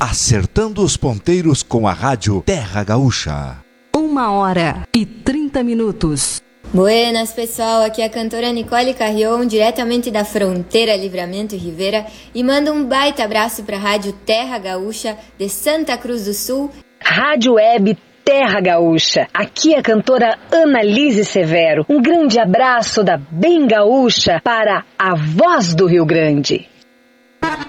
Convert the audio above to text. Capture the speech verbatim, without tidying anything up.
Acertando os ponteiros com a rádio Terra Gaúcha. Uma hora e trinta minutos. Buenas, pessoal, aqui é a cantora Nicole Carrion, diretamente da fronteira Livramento e Rivera, e manda um baita abraço para a rádio Terra Gaúcha de Santa Cruz do Sul. Rádio Web Terra Gaúcha, aqui é a cantora Annalise Severo. Um grande abraço da Bem Gaúcha para a Voz do Rio Grande.